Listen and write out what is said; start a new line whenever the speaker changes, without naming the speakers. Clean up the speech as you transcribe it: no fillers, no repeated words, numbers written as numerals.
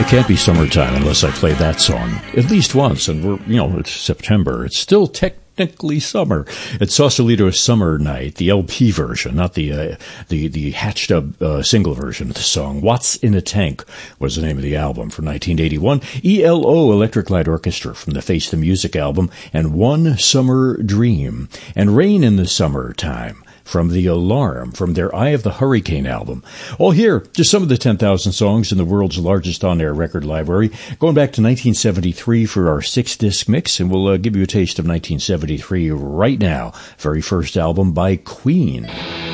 It can't be summertime unless I play that song at least once, and it's September. It's still technically summer. It's Sausalito's Summer Night, the LP version, not the hatched up single version of the song. What's in a Tank was the name of the album from 1981. ELO, Electric Light Orchestra, from the Face the Music album, and One Summer Dream, and Rain in the Summertime from The Alarm, from their Eye of the Hurricane album. All here, just some of the 10,000 songs in the world's largest on-air record library, going back to 1973 for our 6-disc mix, and we'll give you a taste of 1973 right now. Very first album by Queen.